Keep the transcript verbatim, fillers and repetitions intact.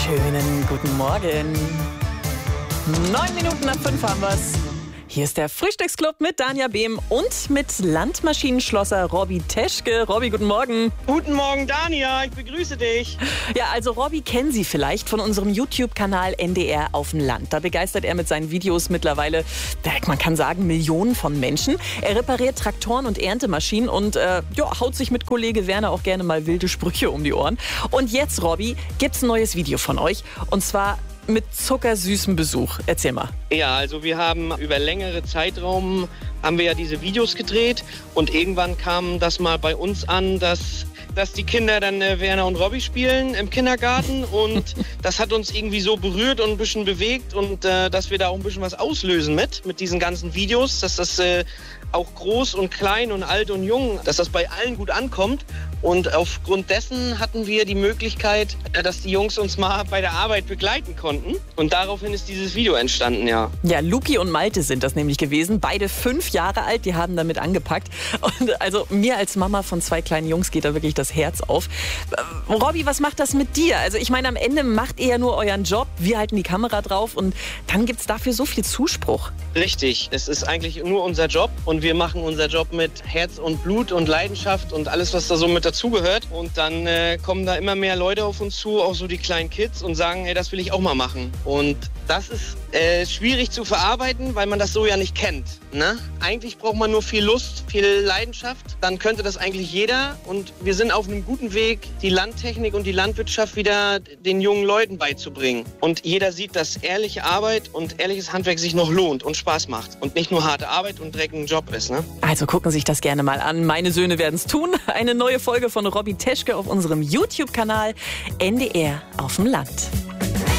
Schönen guten Morgen. Neun Minuten nach fünf haben wir's. Hier ist der Frühstücksclub mit Danja Behm und mit Landmaschinenschlosser Robby Teschke. Robby, guten Morgen. Guten Morgen, Danja. Ich begrüße dich. Ja, also Robby kennen Sie vielleicht von unserem YouTube-Kanal N D R auf dem Land. Da begeistert er mit seinen Videos mittlerweile, man kann sagen, Millionen von Menschen. Er repariert Traktoren und Erntemaschinen und äh, ja, haut sich mit Kollege Werner auch gerne mal wilde Sprüche um die Ohren. Und jetzt, Robby, gibt's ein neues Video von euch. Und zwar mit zuckersüßem Besuch. Erzähl mal. Ja, also wir haben über längere Zeitraum haben wir ja diese Videos gedreht und irgendwann kam das mal bei uns an, dass, dass die Kinder dann äh, Werner und Robby spielen im Kindergarten und das hat uns irgendwie so berührt und ein bisschen bewegt und äh, dass wir da auch ein bisschen was auslösen mit, mit diesen ganzen Videos, dass das äh, auch groß und klein und alt und jung, dass das bei allen gut ankommt. Und aufgrund dessen hatten wir die Möglichkeit, dass die Jungs uns mal bei der Arbeit begleiten konnten. Und daraufhin ist dieses Video entstanden, ja. Ja, Luki und Malte sind das nämlich gewesen. Beide fünf Jahre alt, die haben damit angepackt. Und also mir als Mama von zwei kleinen Jungs geht da wirklich das Herz auf. Äh, Robby, was macht das mit dir? Also ich meine, am Ende macht ihr ja nur euren Job. Wir halten die Kamera drauf und dann gibt es dafür so viel Zuspruch. Richtig, es ist eigentlich nur unser Job und wir machen unser Job mit Herz und Blut und Leidenschaft und alles, was da so mit dazugehört. Und dann äh, kommen da immer mehr Leute auf uns zu, auch so die kleinen Kids und sagen, hey, das will ich auch mal machen. Und das ist äh, schwierig zu verarbeiten, weil man das so ja nicht kennt. Ne? Eigentlich braucht man nur viel Lust, viel Leidenschaft. Dann könnte das eigentlich jeder. Und wir sind auf einem guten Weg, die Landtechnik und die Landwirtschaft wieder den jungen Leuten beizubringen. Und jeder sieht, dass ehrliche Arbeit und ehrliches Handwerk sich noch lohnt und Spaß macht. Und nicht nur harte Arbeit und dreckigen Job ist. Ne? Also gucken Sie sich das gerne mal an. Meine Söhne werden es tun. Eine neue Folge von Robby Teschke auf unserem YouTube-Kanal N D R auf dem Land.